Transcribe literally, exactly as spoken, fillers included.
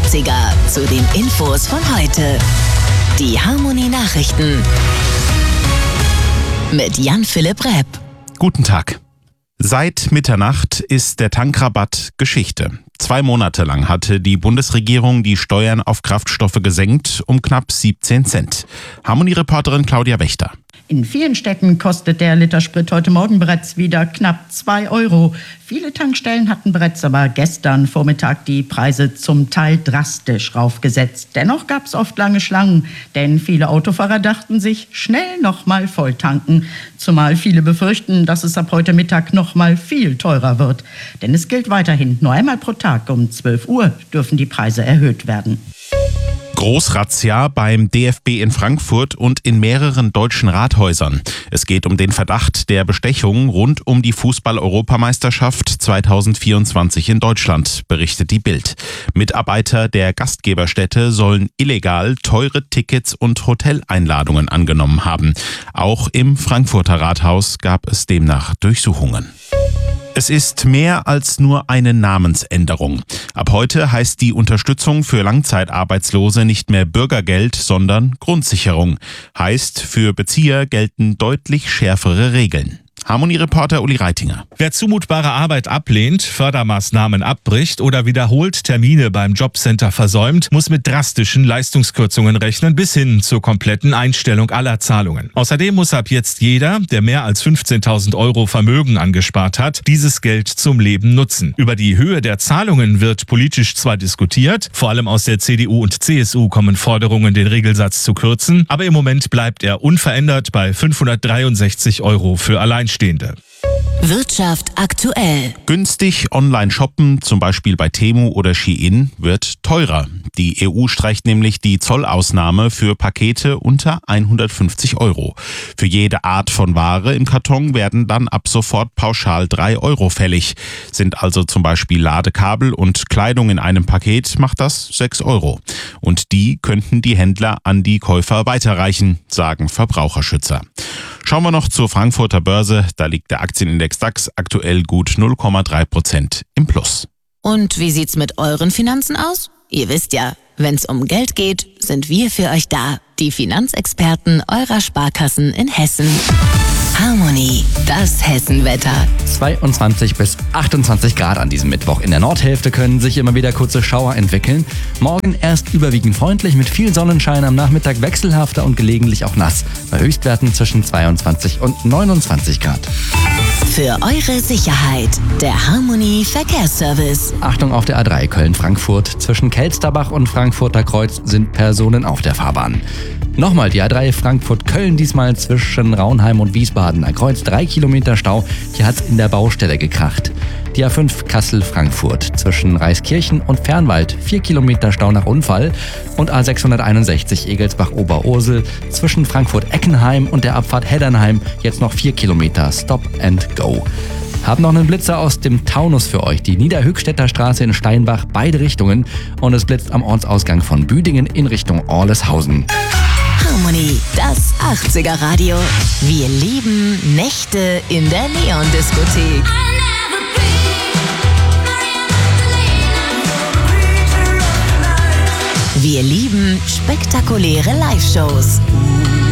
achtziger zu den Infos von heute. Die Harmony Nachrichten mit Jan-Philipp Repp. Guten Tag. Seit Mitternacht ist der Tankrabatt Geschichte. Zwei Monate lang hatte die Bundesregierung die Steuern auf Kraftstoffe gesenkt um knapp siebzehn Cent. Harmony-Reporterin Claudia Wächter. In vielen Städten kostet der Liter Sprit heute Morgen bereits wieder knapp zwei Euro. Viele Tankstellen hatten bereits aber gestern Vormittag die Preise zum Teil drastisch raufgesetzt. Dennoch gab es oft lange Schlangen, denn viele Autofahrer dachten sich, schnell noch mal voll tanken. Zumal viele befürchten, dass es ab heute Mittag noch mal viel teurer wird. Denn es gilt weiterhin, nur einmal pro Tag um zwölf Uhr dürfen die Preise erhöht werden. Großrazzia beim D F B in Frankfurt und in mehreren deutschen Rathäusern. Es geht um den Verdacht der Bestechung rund um die Fußball-Europameisterschaft zweitausendvierundzwanzig in Deutschland, berichtet die Bild. Mitarbeiter der Gastgeberstätte sollen illegal teure Tickets und Hoteleinladungen angenommen haben. Auch im Frankfurter Rathaus gab es demnach Durchsuchungen. Es ist mehr als nur eine Namensänderung. Ab heute heißt die Unterstützung für Langzeitarbeitslose nicht mehr Bürgergeld, sondern Grundsicherung. Heißt, für Bezieher gelten deutlich schärfere Regeln. Harmony-Reporter Uli Reitinger. Wer zumutbare Arbeit ablehnt, Fördermaßnahmen abbricht oder wiederholt Termine beim Jobcenter versäumt, muss mit drastischen Leistungskürzungen rechnen, bis hin zur kompletten Einstellung aller Zahlungen. Außerdem muss ab jetzt jeder, der mehr als fünfzehntausend Euro Vermögen angespart hat, dieses Geld zum Leben nutzen. Über die Höhe der Zahlungen wird politisch zwar diskutiert, vor allem aus der C D U und C S U kommen Forderungen, den Regelsatz zu kürzen, aber im Moment bleibt er unverändert bei fünfhundertdreiundsechzig Euro für Alleinstehende. Wirtschaft aktuell. Günstig online shoppen, zum Beispiel bei Temu oder Shein, wird teurer. Die E U streicht nämlich die Zollausnahme für Pakete unter hundertfünfzig Euro. Für jede Art von Ware im Karton werden dann ab sofort pauschal drei Euro fällig. Sind also zum Beispiel Ladekabel und Kleidung in einem Paket, macht das sechs Euro. Und die könnten die Händler an die Käufer weiterreichen, sagen Verbraucherschützer. Schauen wir noch zur Frankfurter Börse. Da liegt der Aktienindex DAX aktuell gut null Komma drei Prozent im Plus. Und wie sieht's mit euren Finanzen aus? Ihr wisst ja, wenn's um Geld geht, sind wir für euch da. Die Finanzexperten eurer Sparkassen in Hessen. Harmony, das Hessenwetter. zweiundzwanzig bis achtundzwanzig Grad an diesem Mittwoch. In der Nordhälfte können sich immer wieder kurze Schauer entwickeln. Morgen erst überwiegend freundlich mit viel Sonnenschein, am Nachmittag wechselhafter und gelegentlich auch nass. Bei Höchstwerten zwischen zweiundzwanzig und neunundzwanzig Grad. Für eure Sicherheit, der Harmony Verkehrsservice. Achtung auf der A drei Köln-Frankfurt. Zwischen Kelsterbach und Frankfurter Kreuz sind Personen auf der Fahrbahn. Nochmal die A drei Frankfurt-Köln, diesmal zwischen Raunheim und Wiesbaden. Ein Kreuz, drei Kilometer Stau. Hier hat's in der Baustelle gekracht. Die A fünf Kassel-Frankfurt zwischen Reiskirchen und Fernwald. Vier Kilometer Stau nach Unfall. Und A sechshunderteinundsechzig Egelsbach-Oberursel zwischen Frankfurt-Eckenheim und der Abfahrt Heddernheim. Jetzt noch vier Kilometer Stop and Go. Haben noch einen Blitzer aus dem Taunus für euch. Die Niederhöchstädter Straße in Steinbach, beide Richtungen. Und es blitzt am Ortsausgang von Büdingen in Richtung Orleshausen. Harmony, das achtziger Radio. Wir lieben Nächte in der Neon-Diskothek. Wir lieben spektakuläre Live-Shows.